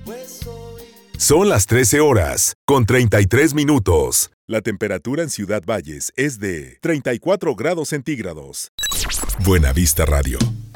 Son las 13 horas, con 33 minutos. La temperatura en Ciudad Valles es de 34 grados centígrados. Buena Vista Radio.